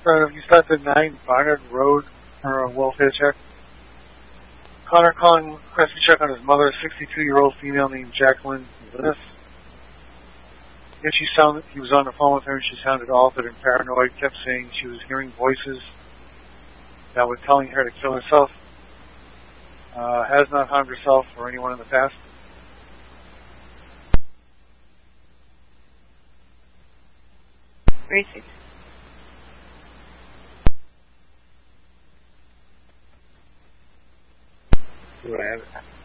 You stopped at 9 Barnard Road for a welfare check. Connor calling requesting check on his mother, a 62-year-old female named Jacqueline Linus. If he was on the phone with her and she sounded altered and paranoid, kept saying she was hearing voices that were telling her to kill herself. Has not harmed herself or anyone in the past. Racing. Do I have it?